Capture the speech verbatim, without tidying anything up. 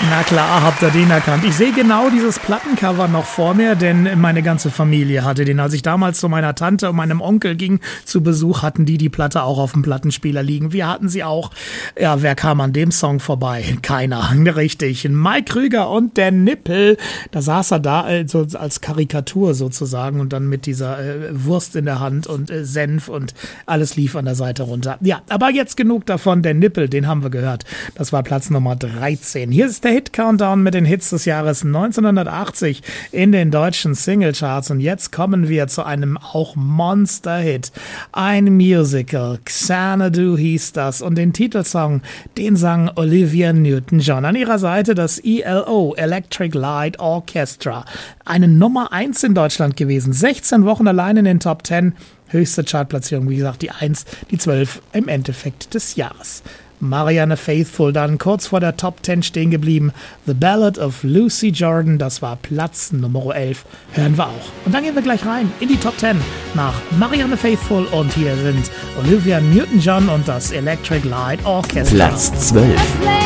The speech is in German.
Na klar, habt ihr den erkannt. Ich sehe genau dieses Plattencover noch vor mir, denn meine ganze Familie hatte den. Als ich damals zu meiner Tante und meinem Onkel ging zu Besuch, hatten die die Platte auch auf dem Plattenspieler liegen. Wir hatten sie auch. Ja, wer kam an dem Song vorbei? Keiner. Richtig. Mike Krüger und der Nippel. Da saß er da äh, so als Karikatur sozusagen und dann mit dieser äh, Wurst in der Hand und äh, Senf und alles lief an der Seite runter. Ja, aber jetzt genug davon. Der Nippel, den haben wir gehört. Das war Platz Nummer dreizehn. Hier ist der Hit-Countdown mit den Hits des Jahres neunzehnhundertachtzig in den deutschen Singlecharts. Und jetzt kommen wir zu einem auch Monster-Hit. Ein Musical, Xanadu hieß das. Und den Titelsong, den sang Olivia Newton-John. An ihrer Seite das E L O, Electric Light Orchestra. Eine Nummer eins in Deutschland gewesen. sechzehn Wochen allein in den Top zehn. Höchste Chartplatzierung, wie gesagt, die eins, die zwölf im Endeffekt des Jahres. Marianne Faithfull dann kurz vor der Top zehn stehen geblieben. The Ballad of Lucy Jordan, das war Platz Nummer elf. Hören wir auch. Und dann gehen wir gleich rein in die Top zehn nach Marianne Faithfull. Und hier sind Olivia Newton-John und das Electric Light Orchestra. Platz zwölf.